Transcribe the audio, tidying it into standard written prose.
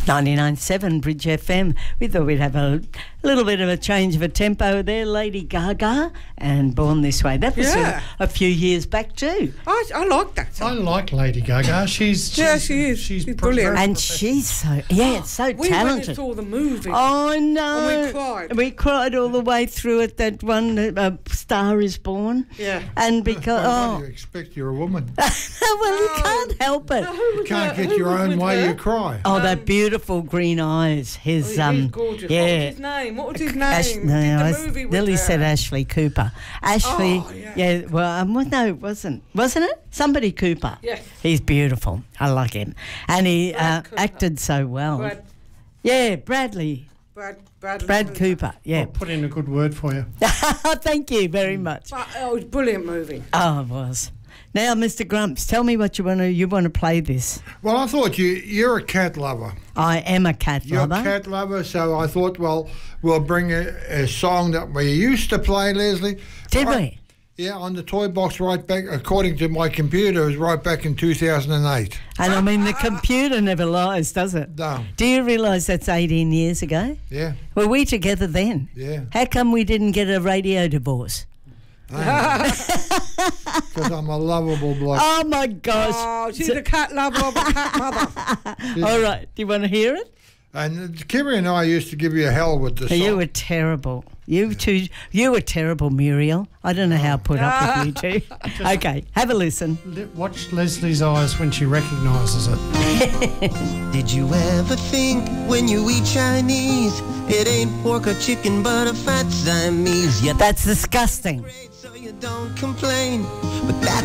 99.7 Bridge FM. We thought we'd have a little bit of a change of a tempo there. Lady Gaga and Born This Way. That was a few years back too. I like that song. I like Lady Gaga. she is. She's brilliant. And she's so talented. We went and saw the movie. Oh, no. And we cried. We cried all the way through it, that one, Star is Born. Yeah. And because... What do you expect? You're a woman. Well, you can't help it. You can't get your own way, you cry. Oh, that beautiful green eyes. His, he's gorgeous. Yeah. What was his name? Lily said Ashley Cooper. Ashley, no, it wasn't. Wasn't it? Somebody Cooper. Yes. He's beautiful. I like him. And he acted so well. Bradley. Brad Cooper, yeah. I'll put in a good word for you. Thank you very much. But it was a brilliant movie. Oh, it was. Now, Mr. Grumps, tell me what you want to play this. Well, I thought you're a cat lover. I am a cat lover. You're a cat lover, so I thought, well, we'll bring a song that we used to play, Leslie. Did we? Yeah, on the toy box right back, according to my computer, it was right back in 2008. And I mean, the computer never lies, does it? No. Do you realise that's 18 years ago? Yeah. Were we together then? Yeah. How come we didn't get a radio divorce? Because I'm a lovable bloke. Oh, my gosh. Oh, she's a cat lover of a cat mother. All right. Do you want to hear it? And Kimmy and I used to give you hell with the song. You were terrible. You were terrible, Muriel. I don't know how I put up with you two. Okay, have a listen. Watch Leslie's eyes when she recognises it. Did you ever think when you eat Chinese, it ain't pork or chicken but a fat Siamese? That's disgusting. So you don't complain, but that